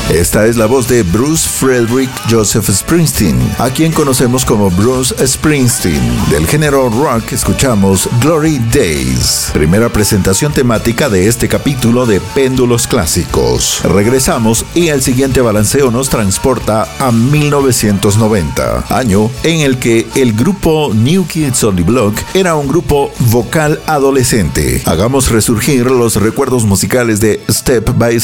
Esta es la voz de Bruce Frederick Joseph Springsteen, a quien conocemos como Bruce Springsteen. Del género rock escuchamos Glory Days, primera presentación temática de este capítulo de Péndulos Clásicos. Regresamos y el siguiente balanceo nos transporta a 1990, año en el que el grupo New Kids on the Block era un grupo vocal adolescente. Hagamos resurgir los recuerdos musicales de Step by